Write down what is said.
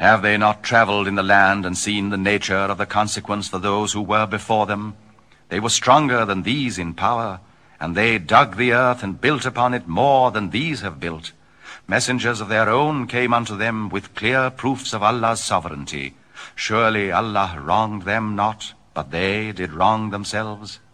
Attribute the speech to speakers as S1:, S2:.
S1: Have they not traveled in the land and seen the nature of the consequence for those who were before them? They were stronger than these in power, and they dug the earth and built upon it more than these have built. Messengers of their own came unto them with clear proofs of Allah's sovereignty. Surely Allah wronged them not, but they did wrong themselves.